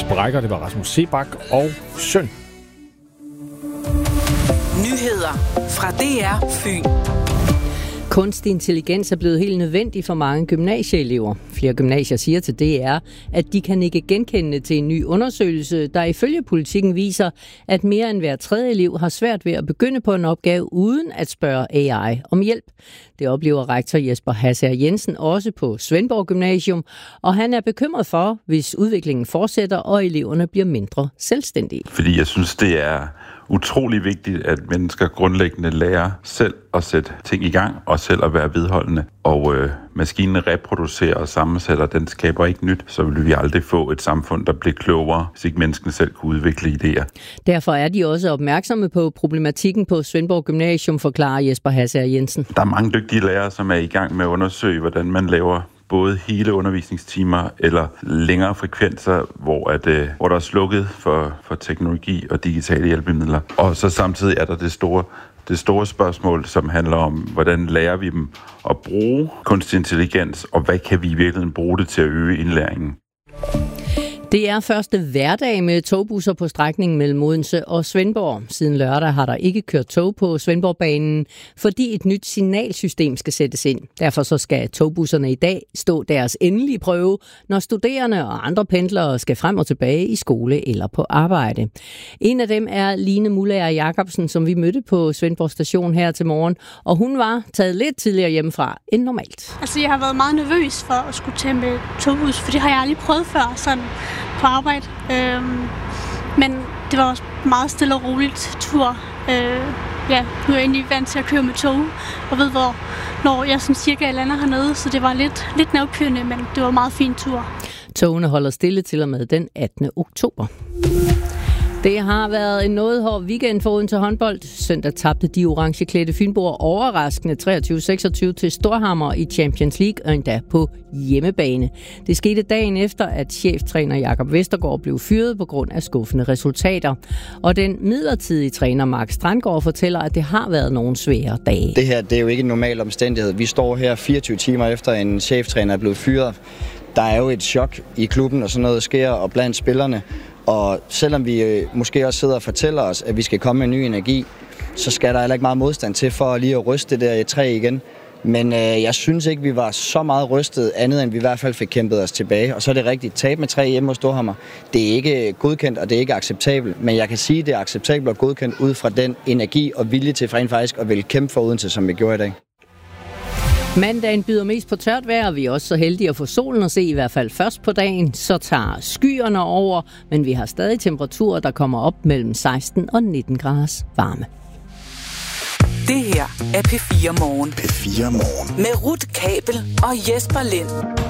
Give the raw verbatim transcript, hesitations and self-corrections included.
sprækker. Det var Rasmus Seebach og søn. Nyheder fra D R Fyn. Kunstig intelligens er blevet helt nødvendig for mange gymnasieelever. Flere gymnasier siger til D R, at de kan ikke genkende til en ny undersøgelse, der ifølge Politikken viser, at mere end hver tredje elev har svært ved at begynde på en opgave uden at spørge A I om hjælp. Det oplever rektor Jesper Hasser Jensen også på Svendborg Gymnasium, og han er bekymret for, hvis udviklingen fortsætter, og eleverne bliver mindre selvstændige. Fordi jeg synes, det er utrolig vigtigt, at mennesker grundlæggende lærer selv at sætte ting i gang, og selv at være vedholdende. Og øh, maskinen reproducerer og sammensætter, den skaber ikke nyt, så vil vi aldrig få et samfund, der bliver klogere, hvis ikke menneskene selv kunne udvikle idéer. Derfor er de også opmærksomme på problematikken på Svendborg Gymnasium, forklarer Jesper Hasser Jensen. Der er mange dygtige lærere, som er i gang med at undersøge, hvordan man laver både hele undervisningstimer eller længere frekvenser, hvor, at, øh, hvor der er slukket for, for teknologi og digitale hjælpemidler. Og så samtidig er der det store, det store spørgsmål, som handler om, hvordan lærer vi dem at bruge kunstig intelligens, og hvad kan vi i virkeligheden bruge det til at øge indlæringen. Det er første hverdag med togbusser på strækningen mellem Odense og Svendborg. Siden lørdag har der ikke kørt tog på Svendborgbanen, fordi et nyt signalsystem skal sættes ind. Derfor så skal togbusserne i dag stå deres endelige prøve, når studerende og andre pendlere skal frem og tilbage i skole eller på arbejde. En af dem er Line Mullager Jacobsen, som vi mødte på Svendborg station her til morgen, og hun var taget lidt tidligere hjemmefra end normalt. Altså, jeg har været meget nervøs for at skulle tage med togbus, for det har jeg aldrig prøvet før, sådan på arbejde. Øhm, men det var også meget stille og roligt tur. Øh, ja, nu er jeg egentlig vant til at køre med tog, og ved, hvor når jeg sådan cirka lander hernede, så det var lidt, lidt nervepirrende, men det var en meget fin tur. Togene holder stille til og med den attende oktober. Det har været en noget hård weekend for Odense håndbold. Søndag tabte de orangeklædte fynboer overraskende treogtyve seksogtyve til Storhamar i Champions League, og endda på hjemmebane. Det skete dagen efter, at cheftræner Jakob Vestergaard blev fyret på grund af skuffende resultater. Og den midlertidige træner Mark Strandgaard fortæller, at det har været nogle svære dage. Det her det er jo ikke en normal omstændighed. Vi står her fireogtyve timer efter en cheftræner er blevet fyret. Der er jo et chok i klubben, og sådan noget sker, og blandt spillerne. Og selvom vi øh, måske også sidder og fortæller os, at vi skal komme med ny energi, så skal der heller ikke meget modstand til for lige at ryste det der i træ igen. Men øh, jeg synes ikke, vi var så meget rystet andet, end vi i hvert fald fik kæmpet os tilbage. Og så er det rigtigt. Tab med tre hjemme hos Storhamar. Det er ikke godkendt, og det er ikke acceptabelt. Men jeg kan sige, at det er acceptabelt og godkendt ud fra den energi og vilje til rent faktisk at ville kæmpe for Odense, som vi gjorde i dag. Mandagen byder mest på tørt vejr, og vi er også så heldige at få solen at se, i hvert fald først på dagen. Så tager skyerne over, men vi har stadig temperaturer, der kommer op mellem seksten og nitten graders varme. Det her er P fire Morgen. P fire Morgen. Med Ruth Kabel og Jesper Lind.